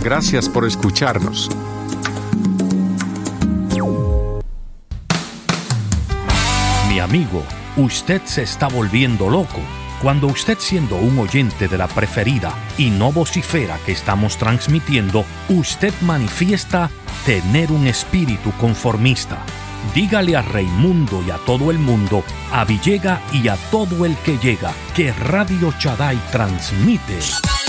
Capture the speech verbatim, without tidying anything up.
Gracias por escucharnos. Mi amigo, usted se está volviendo loco. Cuando usted, siendo un oyente de la preferida y no vocifera que estamos transmitiendo, usted manifiesta tener un espíritu conformista. Dígale a Raimundo y a todo el mundo, a Villega y a todo el que llega, que Radio Shaddai transmite